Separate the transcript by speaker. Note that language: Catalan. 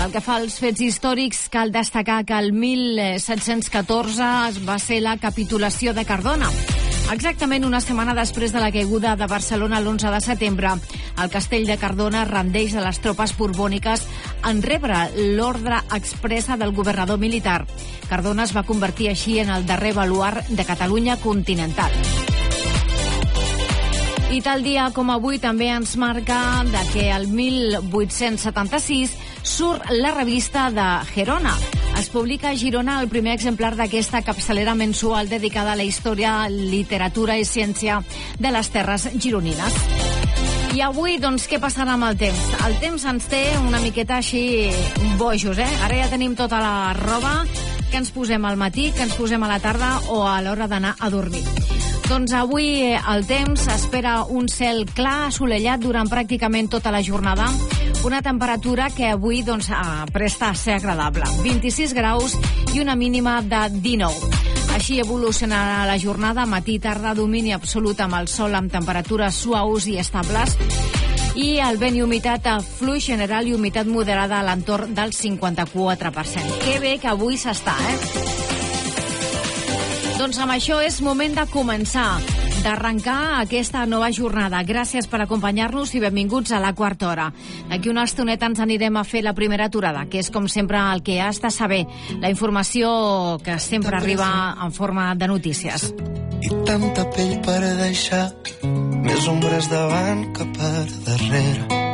Speaker 1: Pel que fa als fets històrics, cal destacar que el 1714 va ser la capitulació de Cardona. Exactament una setmana després de la caiguda de Barcelona l'11 de setembre, el castell de Cardona rendeix a les tropes borbòniques en rebre l'ordre expressa del governador militar. Cardona es va convertir així en el darrer baluard de Catalunya continental. I tal dia com avui també ens marca que el 1876 surt la revista de Gerona. Es publica a Girona el primer exemplar d'aquesta capçalera mensual dedicada a la història, literatura i ciència de les terres gironines. I avui, doncs, què passarà amb el temps? El temps ens té una miqueta així bojos, Ara ja tenim tota la roba que ens posem al matí, que ens posem a la tarda o a l'hora d'anar a dormir. Doncs avui el temps espera un cel clar, assolellat durant pràcticament tota la jornada. Una temperatura que avui presta a ser agradable. 26 graus i una mínima de 19. Així evolucionarà la jornada, matí i tarda, domini absolut amb el sol amb temperatures suaus i estables. I el vent i humitat fluix general i humitat moderada a l'entorn del 54%. Que bé que avui s'està, Doncs amb això és moment de començar, d'arrencar aquesta nova jornada. Gràcies per acompanyar-nos i benvinguts a la quarta hora. D'aquí una estoneta ens anirem a fer la primera aturada, que és com sempre el que has de saber, la informació que sempre arriba en forma de notícies.
Speaker 2: I tanta pell per deixar, més ombres davant que per darrere.